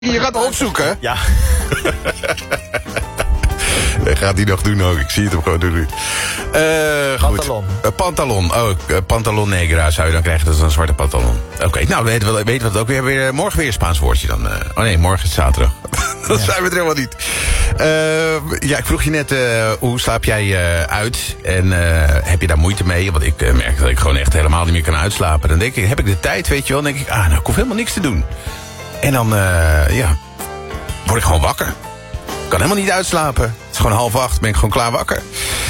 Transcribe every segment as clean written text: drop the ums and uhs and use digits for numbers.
Je gaat opzoeken. Ja. Dat gaat hij nog doen ook. Ik zie het hem gewoon doen. Pantalon. Goed. Pantalon. Pantalon negra zou je dan krijgen. Dat is een zwarte pantalon. Oké, nou, weet wat het ook weer. Morgen weer een Spaans woordje dan. Oh nee, morgen is zaterdag. Dat zijn we er helemaal niet. Ja, ik vroeg je net, hoe slaap jij uit? En heb je daar moeite mee? Want ik merk dat ik gewoon echt helemaal niet meer kan uitslapen. Dan denk ik, heb ik de tijd, weet je wel? Dan denk ik, nou, ik hoef helemaal niks te doen. En dan, word ik gewoon wakker. Ik kan helemaal niet uitslapen. Het is gewoon 7:30, ben ik gewoon klaar wakker.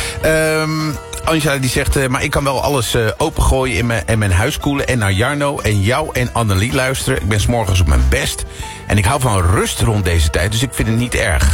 Angela die zegt, maar ik kan wel alles opengooien en mijn huis koelen. En naar Jarno en jou en Annelie luisteren. Ik ben 's morgens op mijn best. En ik hou van rust rond deze tijd, dus ik vind het niet erg.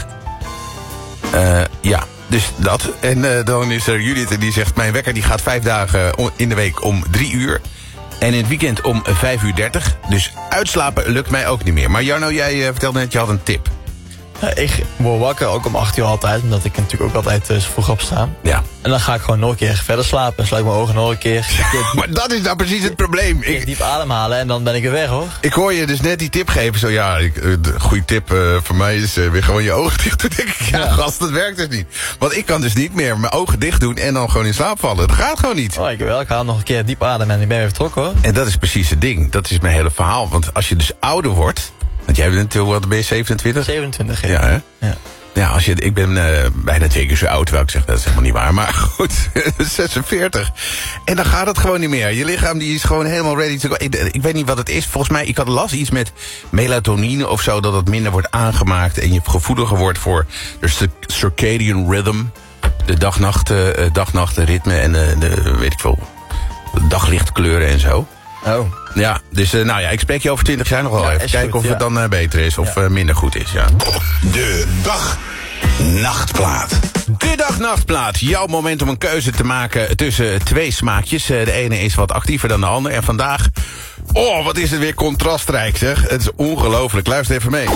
Ja, dus dat. En dan is er Judith en die zegt, mijn wekker die gaat 5 dagen in de week om 3 uur. En in het weekend om 5:30. Dus uitslapen lukt mij ook niet meer. Maar Jarno, jij vertelde net, je had een tip. Ja, ik word wakker ook om 8 uur altijd, omdat ik natuurlijk ook altijd vroeg opsta. Ja. En dan ga ik gewoon nog een keer verder slapen. Sluit mijn ogen nog een keer. Maar dat is nou precies het probleem. Ik diep ademhalen en dan ben ik er weg, hoor. Ik hoor je dus net die tip geven. Zo ja, de goede tip voor mij is weer gewoon je ogen dicht doen. Dan denk ik, ja, gast, dat werkt dus niet. Want ik kan dus niet meer mijn ogen dicht doen en dan gewoon in slaap vallen. Dat gaat gewoon niet. Oh, ik wel. Ik haal nog een keer diep ademen en ik ben weer vertrokken, hoor. En dat is precies het ding. Dat is mijn hele verhaal. Want als je dus ouder wordt. Want jij bent, wat ben je, 27? 27, ja. Hè? Ja. Ja, ik ben bijna 2 keer zo oud, terwijl ik zeg, dat is helemaal niet waar. Maar goed, 46. En dan gaat het gewoon niet meer. Je lichaam die is gewoon helemaal ready to go. Ik weet niet wat het is. Volgens mij, ik had last iets met melatonine of zo, dat het minder wordt aangemaakt en je gevoeliger wordt voor de circadian rhythm. De dag-nacht-ritme en de, weet ik veel, daglichtkleuren en zo. Oh. Ja, dus ik spreek je over 20 jaar nog wel even. Kijken goed, of het dan beter is of minder goed is. Ja. De dag-nachtplaat. De dag-nachtplaat. Jouw moment om een keuze te maken tussen 2 smaakjes. De ene is wat actiever dan de ander. En vandaag, wat is het weer contrastrijk, zeg. Het is ongelooflijk. Luister even mee.